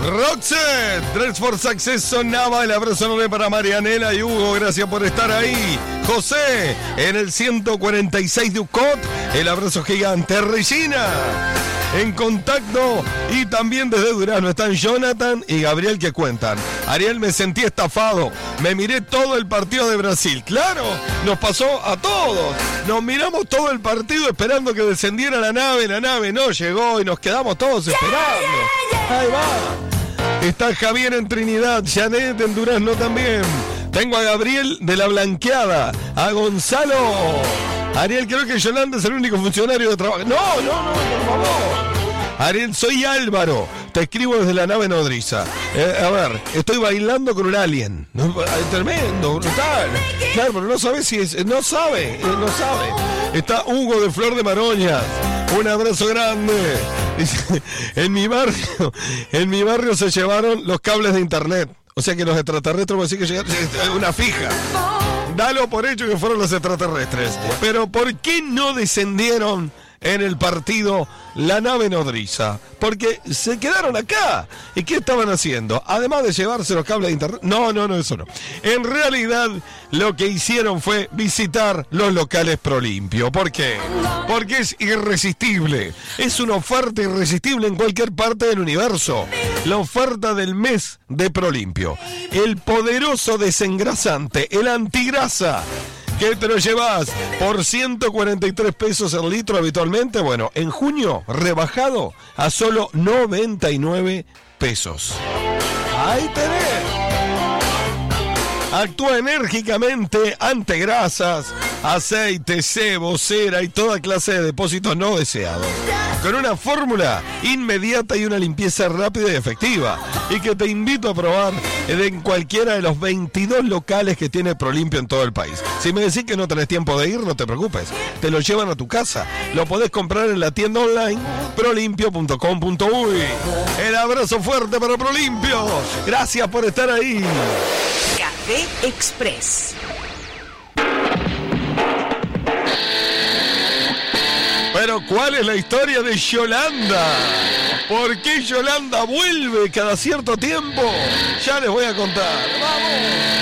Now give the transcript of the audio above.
Roxette, Dress for Success sonaba. El abrazo enorme para Marianela y Hugo, gracias por estar ahí. José, en el 146 de UCOT, el abrazo gigante. Regina, en contacto, y también desde Durazno están Jonathan y Gabriel que cuentan. Ariel, me sentí estafado, me miré todo el partido de Brasil. Claro, nos pasó a todos, nos miramos todo el partido esperando que descendiera la nave no llegó y nos quedamos todos esperando. Ahí va. Está Javier en Trinidad, Janet en Durazno también. Tengo a Gabriel de La Blanqueada, a Gonzalo. Ariel, creo que Yolanda es el único funcionario de trabajo. No, por favor. Ariel, soy Álvaro. Te escribo desde la nave nodriza. A ver, estoy bailando con un alien. Tremendo, brutal. Claro, pero no sabe si es. No sabe. Está Hugo de Flor de Maroñas. Un abrazo grande. Dice, en mi barrio se llevaron los cables de internet. O sea que los extraterrestres van a decir que llegaron una fija. Dalo por hecho que fueron los extraterrestres. Pero ¿por qué no descendieron en el partido la nave nodriza? Porque se quedaron acá. ¿Y qué estaban haciendo? Además de llevarse los cables de internet. No, eso no. En realidad, lo que hicieron fue visitar los locales Prolimpio. ¿Por qué? Porque es irresistible. Es una oferta irresistible en cualquier parte del universo. La oferta del mes de Prolimpio. El poderoso desengrasante, el antigrasa, que te lo llevas por 143 pesos el litro habitualmente. Bueno, en junio rebajado a solo 99 pesos. Ahí tenés. Actúa enérgicamente ante grasas, aceite, sebo, cera y toda clase de depósitos no deseados. Con una fórmula inmediata y una limpieza rápida y efectiva. Y que te invito a probar en cualquiera de los 22 locales que tiene Prolimpio en todo el país. Si me decís que no tenés tiempo de ir, no te preocupes. Te lo llevan a tu casa. Lo podés comprar en la tienda online prolimpio.com.uy. El abrazo fuerte para Prolimpio. Gracias por estar ahí. Café Express. Pero ¿cuál es la historia de Yolanda? ¿Por qué Yolanda vuelve cada cierto tiempo? Ya les voy a contar. ¡Vamos!